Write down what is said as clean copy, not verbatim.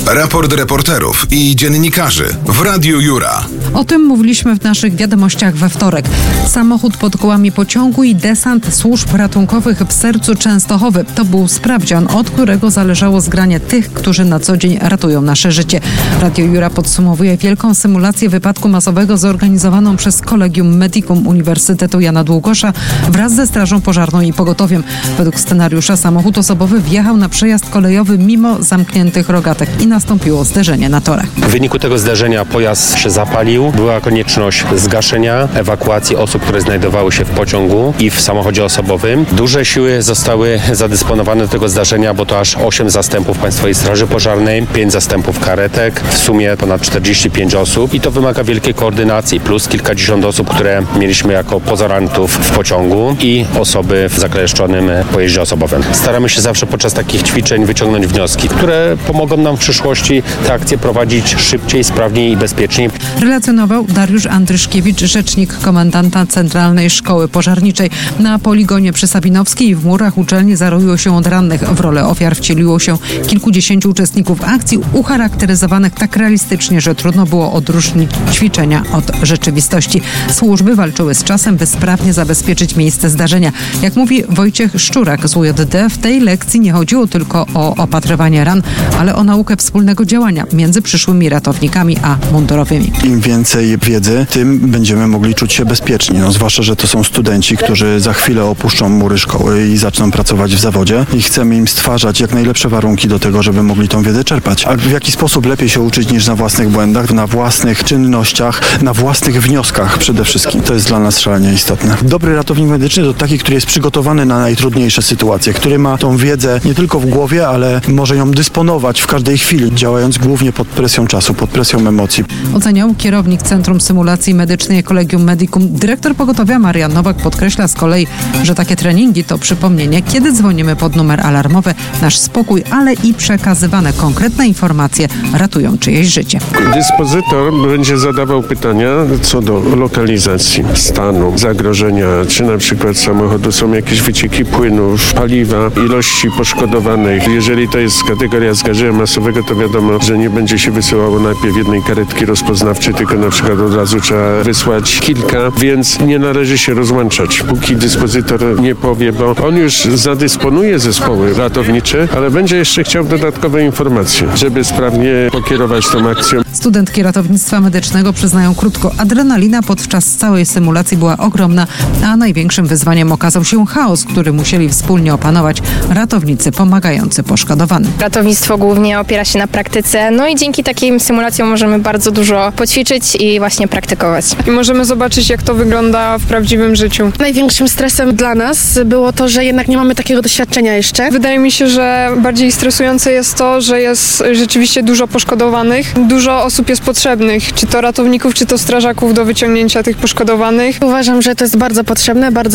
Raport reporterów i dziennikarzy w Radiu Jura. O tym mówiliśmy w naszych wiadomościach we wtorek. Samochód pod kołami pociągu i desant służb ratunkowych w sercu Częstochowy. To był sprawdzian, od którego zależało zgranie tych, którzy na co dzień ratują nasze życie. Radio Jura podsumowuje wielką symulację wypadku masowego zorganizowaną przez Collegium Medicum Uniwersytetu Jana Długosza wraz ze Strażą Pożarną i Pogotowiem. Według scenariusza samochód osobowy wjechał na przejazd kolejowy mimo zamkniętych rogatek i nastąpiło zderzenie na torach. W wyniku tego zdarzenia pojazd się zapalił. Była konieczność zgaszenia, ewakuacji osób, które znajdowały się w pociągu i w samochodzie osobowym. Duże siły zostały zadysponowane do tego zdarzenia, bo to aż 8 zastępów Państwowej Straży Pożarnej, 5 zastępów karetek, w sumie ponad 45 osób i to wymaga wielkiej koordynacji, plus kilkadziesiąt osób, które mieliśmy jako pozorantów w pociągu i osoby w zakleszczonym pojeździe osobowym. Staramy się zawsze podczas takich ćwiczeń wyciągnąć wnioski, które pomogą nam w przyszłości te akcje prowadzić szybciej, sprawniej i bezpieczniej. Relacjonował Dariusz Andryszkiewicz, rzecznik komendanta Centralnej Szkoły Pożarniczej. Na poligonie przy Sabinowskiej w murach uczelni zaroiło się od rannych. W rolę ofiar wcieliło się kilkudziesięciu uczestników akcji, ucharakteryzowanych tak realistycznie, że trudno było odróżnić ćwiczenia od rzeczywistości. Służby walczyły z czasem, by sprawnie zabezpieczyć miejsce zdarzenia. Jak mówi Wojciech Szczurak z UJD, w tej lekcji nie chodziło tylko o opatrywanie ran, ale o naukę wspólnego działania między przyszłymi ratownikami a mundurowymi. Im więcej wiedzy, tym będziemy mogli czuć się bezpieczni. Zwłaszcza, że to są studenci, którzy za chwilę opuszczą mury szkoły i zaczną pracować w zawodzie i chcemy im stwarzać jak najlepsze warunki do tego, żeby mogli tą wiedzę czerpać. A w jaki sposób lepiej się uczyć niż na własnych błędach, na własnych czynnościach, na własnych wnioskach przede wszystkim. To jest dla nas szalenie istotne. Dobry ratownik medyczny to taki, który jest przygotowany na najtrudniejsze sytuacje, który ma tą wiedzę nie tylko w głowie, ale może ją dysponować w każdej chwili, działając głównie pod presją czasu, pod presją emocji. Oceniał kierownik Centrum Symulacji Medycznej Collegium Medicum. Dyrektor pogotowia Marian Nowak podkreśla z kolei, że takie treningi to przypomnienie, kiedy dzwonimy pod numer alarmowy, nasz spokój, ale i przekazywane konkretne informacje ratują czyjeś życie. Dyspozytor będzie zadawał pytania co do lokalizacji, stanu, zagrożenia, czy na przykład samochodu są jakieś wycieki płynów, paliwa, ilości poszkodowanych. Jeżeli to jest kategoria zdarzenia masowego, to wiadomo, że nie będzie się wysyłało najpierw jednej karetki rozpoznawczej, tylko na przykład od razu trzeba wysłać kilka, więc nie należy się rozłączać, póki dyspozytor nie powie, bo on już zadysponuje zespoły ratownicze, ale będzie jeszcze chciał dodatkowe informacje, żeby sprawnie pokierować tą akcją. Studentki ratownictwa medycznego przyznają krótko, adrenalina podczas całej symulacji była ogromna, a największym wyzwaniem okazał się chaos, który musieli wspólnie opanować ratownicy pomagający poszkodowanym. Ratownictwo głównie opiera się na praktyce, no i dzięki takim symulacjom możemy bardzo dużo poćwiczyć i właśnie praktykować. I możemy zobaczyć, jak to wygląda w prawdziwym życiu. Największym stresem dla nas było to, że jednak nie mamy takiego doświadczenia jeszcze. Wydaje mi się, że bardziej stresujące jest to, że jest rzeczywiście dużo poszkodowanych. Dużo osób jest potrzebnych, czy to ratowników, czy to strażaków do wyciągnięcia tych poszkodowanych. Uważam, że to jest bardzo potrzebne, bardzo